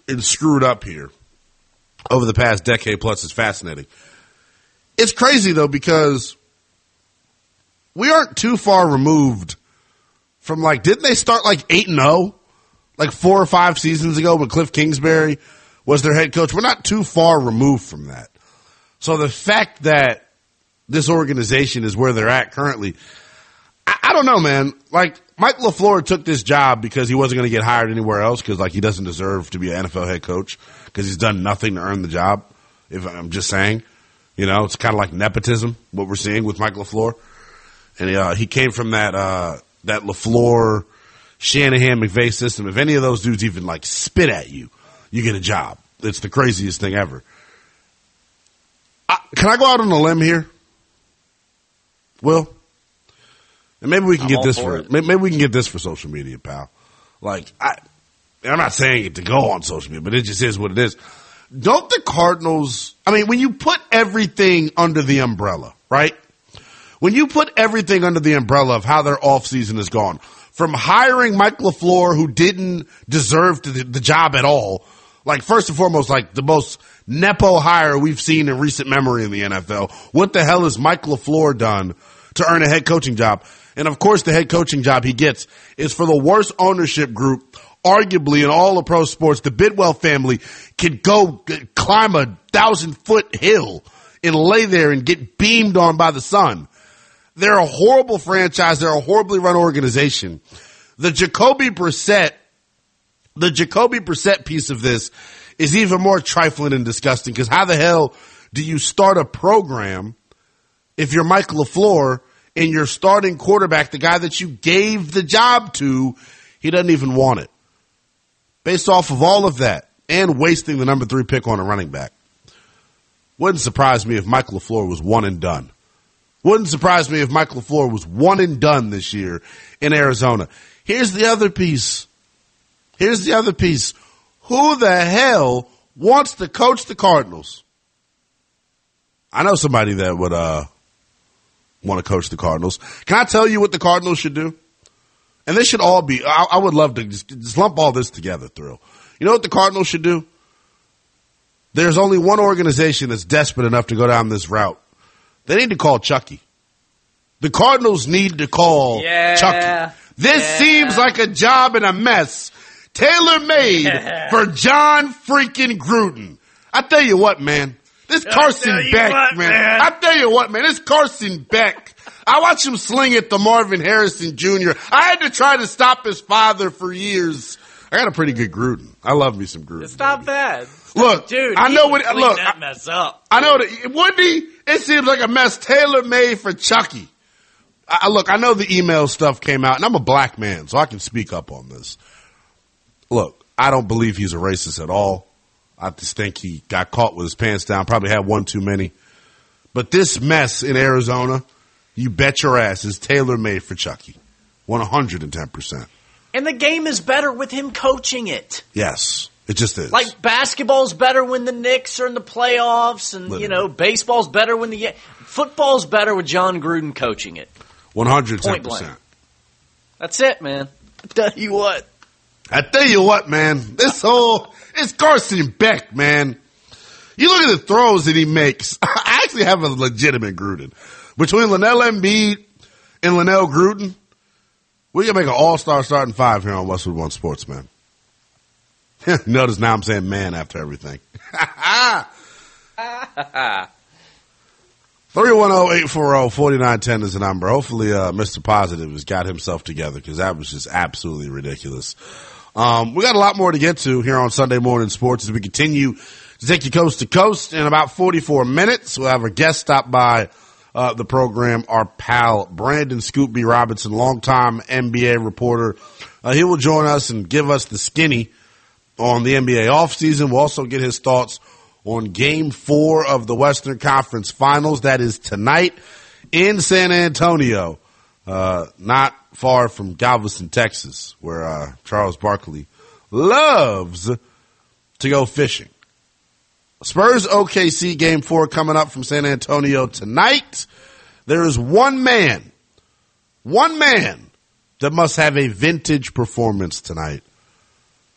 and screwed up here over the past decade plus is fascinating. It's crazy, though, because we aren't too far removed from, like, didn't they start, like, 8-0, like 4 or 5 seasons ago when Cliff Kingsbury was their head coach? We're not too far removed from that. So the fact that this organization is where they're at currently, I don't know, man. Like, Mike LaFleur took this job because he wasn't going to get hired anywhere else because, like, he doesn't deserve to be an NFL head coach because he's done nothing to earn the job, if I'm just saying. You know, it's kind of like nepotism, what we're seeing with Mike LaFleur. And he came from that LaFleur, Shanahan, McVay system. If any of those dudes even, like, spit at you, you get a job. It's the craziest thing ever. Can I go out on a limb here? Will? And maybe we can get this maybe we can get this for social media, pal. Like, I'm not saying it to go on social media, but it just is what it is. Don't the Cardinals, I mean, when you put everything under the umbrella, right? When you put everything under the umbrella of how their offseason has gone, from hiring Mike LaFleur, who didn't deserve the job at all, like, first and foremost, like, the most nepo hire we've seen in recent memory in the NFL. What the hell has Mike LaFleur done to earn a head coaching job? And, of course, the head coaching job he gets is for the worst ownership group, arguably, in all of pro sports. The Bidwell family can go climb a 1,000-foot hill and lay there and get beamed on by the sun. They're a horrible franchise. They're a horribly run organization. The Jacoby Brissett piece of this is even more trifling and disgusting, because how the hell do you start a program if you're Mike LaFleur and your starting quarterback, the guy that you gave the job to, he doesn't even want it? Based off of all of that and wasting the number 3 pick on a running back. Wouldn't surprise me if Mike LaFleur was one and done. Wouldn't surprise me if Mike LaFleur was one and done this year in Arizona. Here's the other piece. Who the hell wants to coach the Cardinals? I know somebody that would want to coach the Cardinals. Can I tell you what the Cardinals should do? And this should all be, I would love to just lump all this together, Thrill. You know what the Cardinals should do? There's only one organization that's desperate enough to go down this route. They need to call Chucky. The Cardinals need to call Chucky. This seems like a job in a mess, tailor-made for John freaking Gruden. I tell you what, man. This Carson Beck, man. I tell you what, man. This Carson Beck. I watched him sling it to Marvin Harrison Jr. I had to try to stop his father for years. I got a pretty good Gruden. I love me some Gruden. It's not bad. Look, dude, I know what. Look, that mess up. I know that. Wouldn't he? It seems like a mess tailor-made for Chucky. Look, I know the email stuff came out, and I'm a black man, so I can speak up on this. Look, I don't believe he's a racist at all. I just think he got caught with his pants down, probably had one too many. But this mess in Arizona, you bet your ass, is tailor-made for Chucky. 110%. And the game is better with him coaching it. Yes, it just is. Like, basketball's better when the Knicks are in the playoffs, and, Literally. baseball's better when football's better with John Gruden coaching it. 110%. That's it, man. I tell you what, man. It's Carson Beck, man. You look at the throws that he makes. I actually have a legitimate Gruden. Between Linnell Embiid and Linnell Gruden, we can make an all-star starting 5 here on Westwood One Sports, man. Notice now I'm saying man after everything. 310-840-4910 is the number. Hopefully, Mr. Positive has got himself together, because that was just absolutely ridiculous. We got a lot more to get to here on Sunday Morning Sports as we continue to take you coast to coast. In about 44 minutes, we'll have a guest stop by the program, our pal Brandon Scoop B. Robinson, longtime NBA reporter. He will join us and give us the skinny on the NBA offseason. We'll also get his thoughts on Game 4 of the Western Conference Finals. That is tonight in San Antonio, not far from Galveston, Texas, where Charles Barkley loves to go fishing. Spurs OKC Game 4 coming up from San Antonio tonight. There is one man that must have a vintage performance tonight.